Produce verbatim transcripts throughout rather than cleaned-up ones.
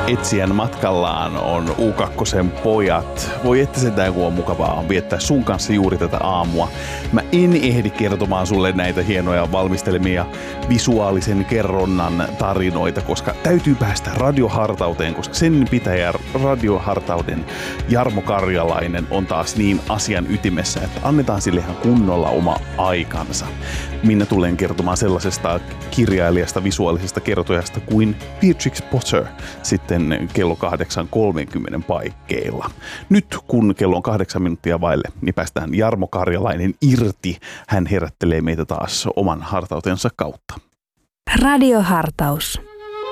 etsijän matkallaan on U kaksi pojat. Voi että sentään kun on mukavaa viettää sun kanssa juuri tätä aamua. Mä en ehdi kertomaan sulle näitä hienoja valmistelemia visuaalisen kerronnan tarinoita, koska täytyy päästä radiohartauteen, koska sen pitäjä radiohartauden Jarmo Karjalainen on taas niin asian ytimessä, että annetaan sille ihan kunnolla oma aikansa. Minä tulen kertomaan sellaisesta kirjailijasta, visuaalisesta kertojasta kuin Beatrix Potter sitten kello kahdeksan kolmekymmentä paikkeilla. Nyt kun kello on kahdeksan minuuttia vaille, niin päästään Jarmo Karjalainen irti. Hän herättelee meitä taas oman hartautensa kautta. Radiohartaus.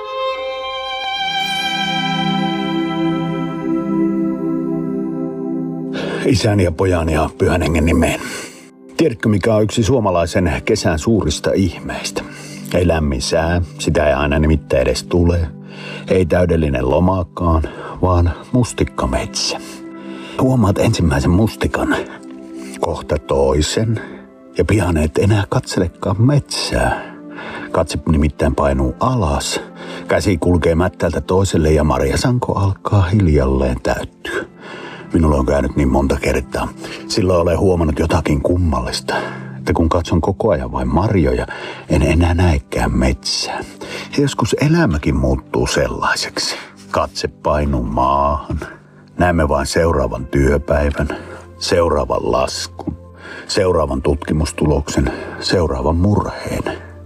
Isän ja pojan ja pyhän hengen nimeen. Tiedätkö, mikä on yksi suomalaisen kesän suurista ihmeistä? Ei lämmin sää, sitä ei aina nimittäin edes tule. Ei täydellinen lomakaan, vaan mustikkametsä. Huomaat ensimmäisen mustikan, kohta toisen, ja pian et enää katselekaan metsää. Katse nimittäin painuu alas, käsi kulkee mättältä toiselle ja marjasanko alkaa hiljalleen täyttyä. Minulla on käynyt niin monta kertaa. Silloin olen huomannut jotakin kummallista, että kun katson koko ajan vain marjoja, en enää näekään metsää. Ja joskus elämäkin muuttuu sellaiseksi. Katse painuu maahan. Näemme vain seuraavan työpäivän, seuraavan laskun, seuraavan tutkimustuloksen, seuraavan murheen.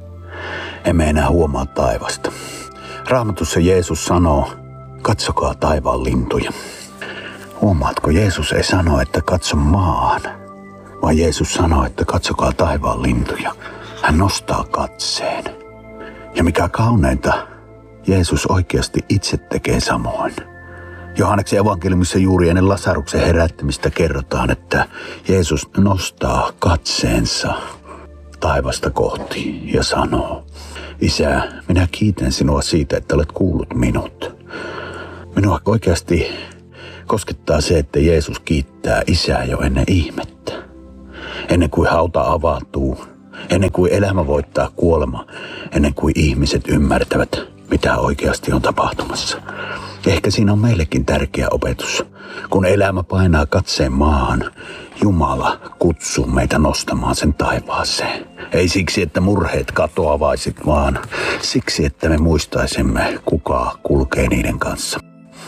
Emme enää huomaa taivasta. Raamatussa Jeesus sanoo, katsokaa taivaan lintuja. Huomaatko, Jeesus ei sano, että katso maahan, vaan Jeesus sanoo, että katsokaa taivaan lintuja. Hän nostaa katseen. Ja mikä kauneinta, Jeesus oikeasti itse tekee samoin. Johanneksen evankeliumissa juuri ennen Lasaruksen herättämistä kerrotaan, että Jeesus nostaa katseensa taivasta kohti ja sanoo, Isä, minä kiitän sinua siitä, että olet kuullut minut. Minua oikeasti koskettaa se, että Jeesus kiittää Isää jo ennen ihmettä. Ennen kuin hauta avautuu, ennen kuin elämä voittaa kuolema, ennen kuin ihmiset ymmärtävät, mitä oikeasti on tapahtumassa. Ehkä siinä on meillekin tärkeä opetus. Kun elämä painaa katseen maahan, Jumala kutsuu meitä nostamaan sen taivaaseen. Ei siksi, että murheet katoavaisit, vaan siksi, että me muistaisimme, kuka kulkee niiden kanssa.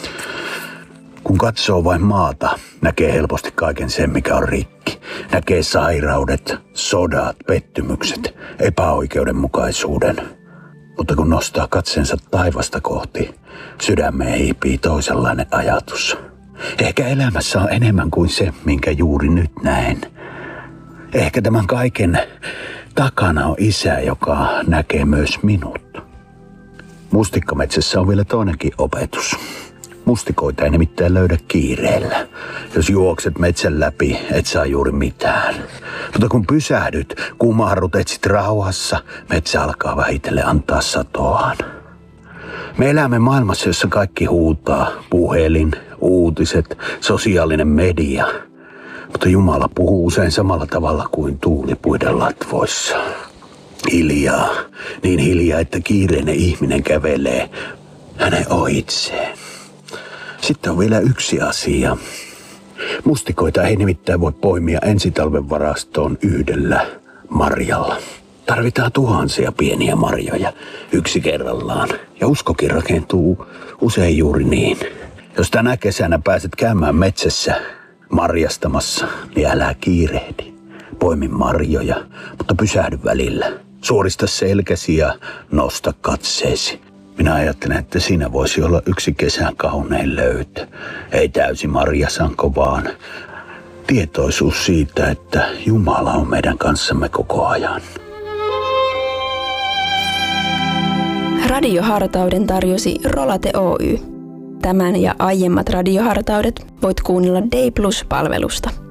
Kun katsoo vain maata, näkee helposti kaiken sen, mikä on rikki. Näkee sairaudet, sodat, pettymykset, epäoikeudenmukaisuuden. Mutta kun nostaa katseensa taivasta kohti, sydämeen hiipii toisenlainen ajatus. Ehkä elämässä on enemmän kuin se, minkä juuri nyt näen. Ehkä tämän kaiken takana on Isä, joka näkee myös minut. Mustikkametsässä on vielä toinenkin opetus. Mustikoita ei nimittäin löydä kiireellä. Jos juokset metsän läpi, et saa juuri mitään. Mutta kun pysähdyt, kumahdut, etsit rauhassa, metsä alkaa vähitellen antaa satoaan. Me elämme maailmassa, jossa kaikki huutaa. Puhelin, uutiset, sosiaalinen media. Mutta Jumala puhuu usein samalla tavalla kuin tuulipuiden latvoissa. Hiljaa, niin hiljaa, että kiireinen ihminen kävelee hänen ohitseen. Sitten on vielä yksi asia. Mustikoita ei nimittäin voi poimia ensitalven varastoon yhdellä marjalla. Tarvitaan tuhansia pieniä marjoja yksi kerrallaan. Ja uskokin rakentuu usein juuri niin. Jos tänä kesänä pääset käymään metsässä marjastamassa, niin älä kiirehdi. Poimi marjoja, mutta pysähdy välillä. Suorista selkäsi ja nosta katseesi. Minä ajattelen, että siinä voisi olla yksi kesän kaunein löytö. Ei täysi marjasanko, vaan tietoisuus siitä, että Jumala on meidän kanssamme koko ajan. Radiohartauden tarjosi Rolate Oy. Tämän ja aiemmat radiohartaudet voit kuunnella Day Plus-palvelusta.